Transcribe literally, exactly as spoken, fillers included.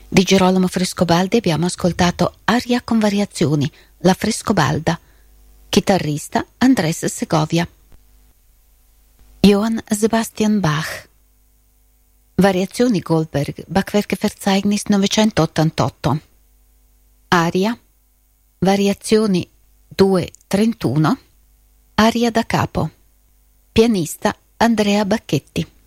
Di Girolamo Frescobaldi abbiamo ascoltato Aria con variazioni, la Frescobalda. Chitarrista Andrés Segovia. Johann Sebastian Bach. Variazioni Goldberg, Bachwerkverzeichnis novecentottantotto. Aria, variazioni due trentuno, aria da capo. Pianista Andrea Bacchetti.